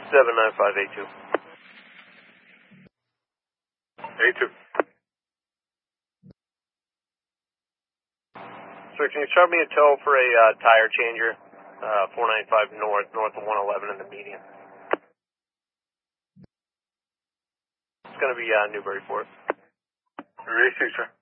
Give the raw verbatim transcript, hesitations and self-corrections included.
seven nine five eight two. eight two. Sir, can you charge me a tow for a uh, tire changer, uh, four ninety-five north, north of one eleven in the median? It's going to be uh, Newburyport. Received, sir.